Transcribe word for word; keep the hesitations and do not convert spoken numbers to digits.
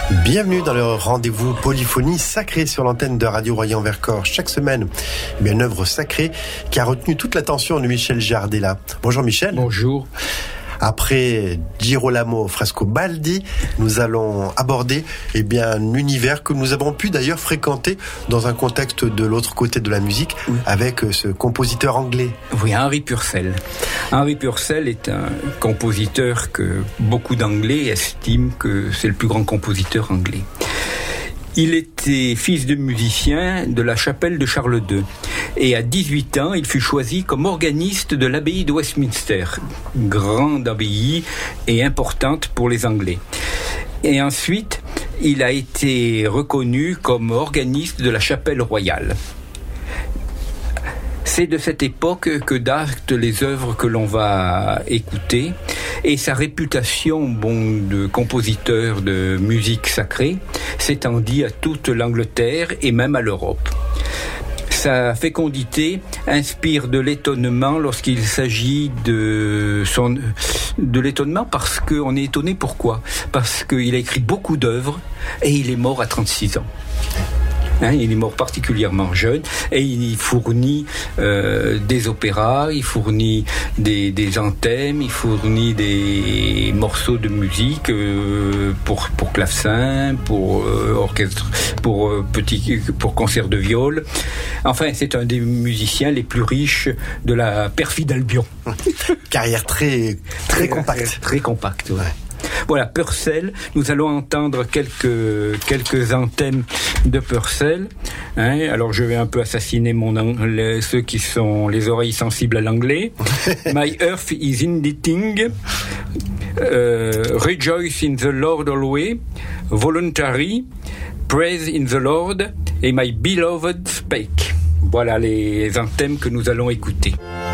Bienvenue dans le rendez-vous Polyphonie sacrée sur l'antenne de Radio Royan-Vercors. Chaque semaine, eh bien, une œuvre sacrée qui a retenu toute l'attention de Michel Giardella. Bonjour Michel. Bonjour. Après Girolamo Frescobaldi, nous allons aborder eh bien, un univers que nous avons pu d'ailleurs fréquenter dans un contexte de l'autre côté de la musique, oui, avec ce compositeur anglais. Oui, Henry Purcell. Henry Purcell est un compositeur que beaucoup d'Anglais estiment que c'est le plus grand compositeur anglais. Il était fils de musicien de la chapelle de Charles deux. Et à dix-huit ans, il fut choisi comme organiste de l'abbaye de Westminster, grande abbaye et importante pour les Anglais. Et ensuite, il a été reconnu comme organiste de la chapelle royale. C'est de cette époque que datent les œuvres que l'on va écouter, et sa réputation bon, de compositeur de musique sacrée s'étendit à toute l'Angleterre et même à l'Europe. Sa fécondité inspire de l'étonnement lorsqu'il s'agit de son de l'étonnement parce qu'on est étonné. Pourquoi ? Parce qu'il a écrit beaucoup d'œuvres et il est mort à trente-six ans. Hein, il est mort particulièrement jeune et il fournit euh, des opéras, il fournit des, des anthèmes, il fournit des morceaux de musique euh, pour pour clavecin, pour euh, orchestre, pour euh, petit, pour concert de viol. Enfin, c'est un des musiciens les plus riches de la perfide Albion. Carrière très très compacte. Très, très compacte. Ouais. Voilà, Purcell. Nous allons entendre quelques quelques anthèmes de Purcell. Hein, alors, je vais un peu assassiner mon les, ceux qui sont les oreilles sensibles à l'anglais. My earth is inditing. Uh, rejoice in the Lord always. Voluntary. Praise in the Lord. Et my beloved spake. Voilà les anthèmes que nous allons écouter.